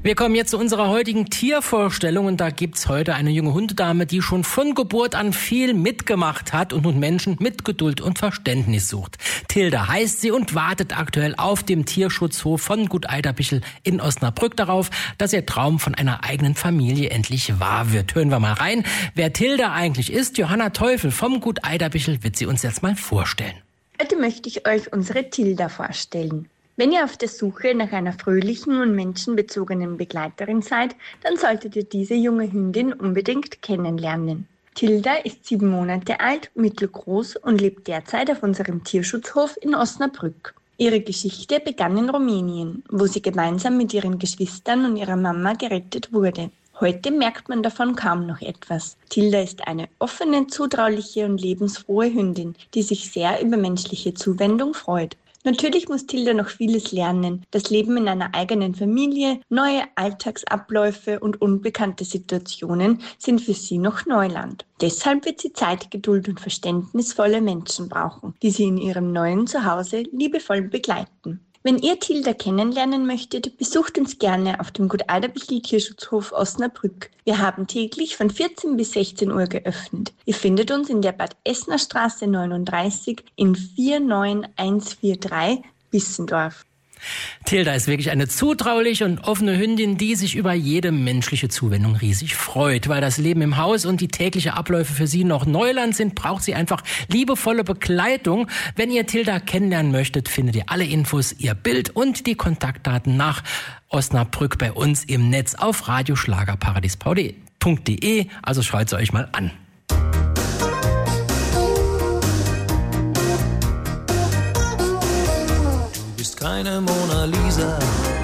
Wir kommen jetzt zu unserer heutigen Tiervorstellung und da gibt's heute eine junge Hundedame, die schon von Geburt an viel mitgemacht hat und nun Menschen mit Geduld und Verständnis sucht. Tilda heißt sie und wartet aktuell auf dem Tierschutzhof von Gut Eiderbichel in Osnabrück darauf, dass ihr Traum von einer eigenen Familie endlich wahr wird. Hören wir mal rein, wer Tilda eigentlich ist. Johanna Teufel vom Gut Eiderbichel wird sie uns jetzt mal vorstellen. Heute möchte ich euch unsere Tilda vorstellen. Wenn ihr auf der Suche nach einer fröhlichen und menschenbezogenen Begleiterin seid, dann solltet ihr diese junge Hündin unbedingt kennenlernen. Tilda ist 7 Monate alt, mittelgroß und lebt derzeit auf unserem Tierschutzhof in Osnabrück. Ihre Geschichte begann in Rumänien, wo sie gemeinsam mit ihren Geschwistern und ihrer Mama gerettet wurde. Heute merkt man davon kaum noch etwas. Tilda ist eine offene, zutrauliche und lebensfrohe Hündin, die sich sehr über menschliche Zuwendung freut. Natürlich muss Tilda noch vieles lernen. Das Leben in einer eigenen Familie, neue Alltagsabläufe und unbekannte Situationen sind für sie noch Neuland. Deshalb wird sie Zeit, Geduld und verständnisvolle Menschen brauchen, die sie in ihrem neuen Zuhause liebevoll begleiten. Wenn ihr Tilda kennenlernen möchtet, besucht uns gerne auf dem Gut Eiderbichel Tierschutzhof Osnabrück. Wir haben täglich von 14 bis 16 Uhr geöffnet. Ihr findet uns in der Bad Essener Straße 39 in 49143 Bissendorf. Tilda ist wirklich eine zutrauliche und offene Hündin, die sich über jede menschliche Zuwendung riesig freut. Weil das Leben im Haus und die täglichen Abläufe für sie noch Neuland sind, braucht sie einfach liebevolle Begleitung. Wenn ihr Tilda kennenlernen möchtet, findet ihr alle Infos, ihr Bild und die Kontaktdaten nach Osnabrück bei uns im Netz auf radioschlagerparadies.de. Also schaut sie euch mal an. Keine Mona Lisa,